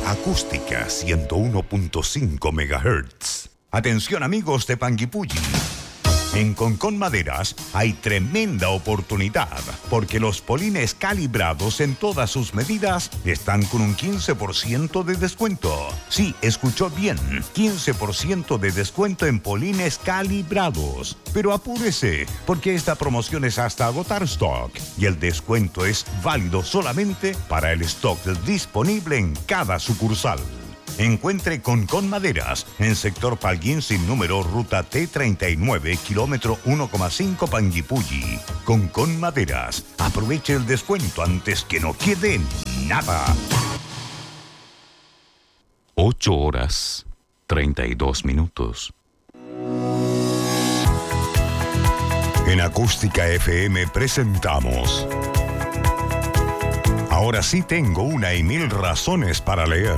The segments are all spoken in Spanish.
Acústica 101.5 MHz. Atención amigos de Panguipulli. En Concón Maderas hay tremenda oportunidad porque los polines calibrados en todas sus medidas están con un 15% de descuento. Sí, escuchó bien, 15% de descuento en polines calibrados. Pero apúrese, porque esta promoción es hasta agotar stock y el descuento es válido solamente para el stock disponible en cada sucursal. Encuentre Concón Maderas en sector Palguín sin número, ruta T39, kilómetro 1,5 Panguipulli. Concón Maderas. Aproveche el descuento antes que no quede nada. 8:32. En Acústica FM presentamos Ahora sí tengo una y mil razones para leer.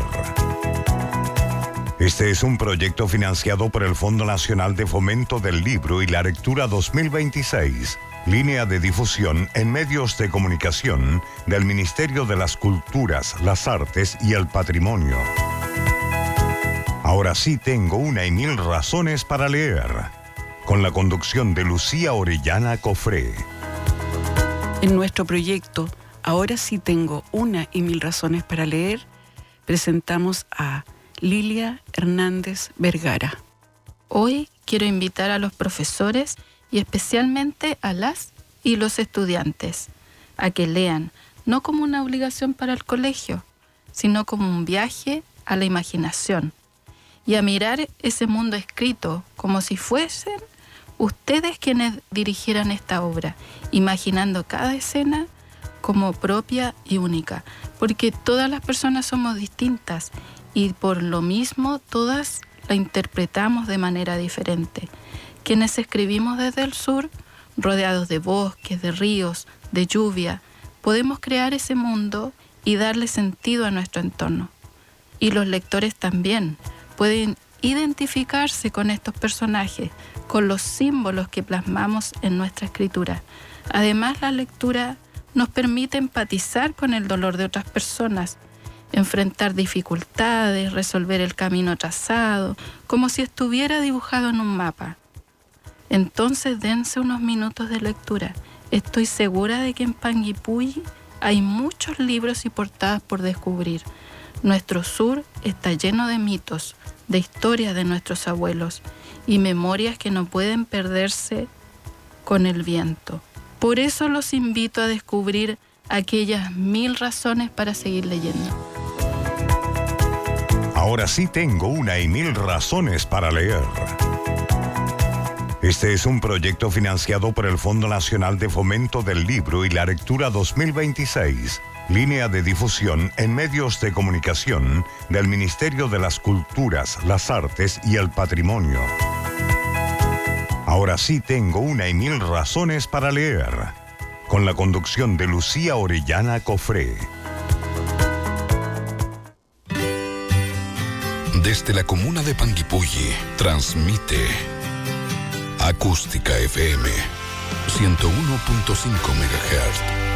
Este es un proyecto financiado por el Fondo Nacional de Fomento del Libro y la Lectura 2026, línea de difusión en medios de comunicación del Ministerio de las Culturas, las Artes y el Patrimonio. Ahora sí tengo una y mil razones para leer, con la conducción de Lucía Orellana Cofré. En nuestro proyecto, Ahora sí tengo una y mil razones para leer, presentamos a Lilia Hernández Vergara. Hoy quiero invitar a los profesores y especialmente a las y los estudiantes a que lean, no como una obligación para el colegio, sino como un viaje a la imaginación y a mirar ese mundo escrito como si fuesen ustedes quienes dirigieran esta obra, imaginando cada escena como propia y única, porque todas las personas somos distintas y por lo mismo todas la interpretamos de manera diferente. Quienes escribimos desde el sur, rodeados de bosques, de ríos, de lluvia, podemos crear ese mundo y darle sentido a nuestro entorno. Y los lectores también pueden identificarse con estos personajes, con los símbolos que plasmamos en nuestra escritura. Además, la lectura nos permite empatizar con el dolor de otras personas, enfrentar dificultades, resolver el camino trazado, como si estuviera dibujado en un mapa. Entonces dense unos minutos de lectura. Estoy segura de que en Panguipulli hay muchos libros y portadas por descubrir. Nuestro sur está lleno de mitos, de historias de nuestros abuelos y memorias que no pueden perderse con el viento. Por eso los invito a descubrir aquellas 1000 razones para seguir leyendo. Ahora sí tengo una y mil razones para leer. Este es un proyecto financiado por el Fondo Nacional de Fomento del Libro y la Lectura 2026, línea de difusión en medios de comunicación del Ministerio de las Culturas, las Artes y el Patrimonio. Ahora sí tengo una y mil razones para leer, con la conducción de Lucía Orellana Cofré. Desde la comuna de Panguipulli, transmite Acústica FM 101.5 MHz.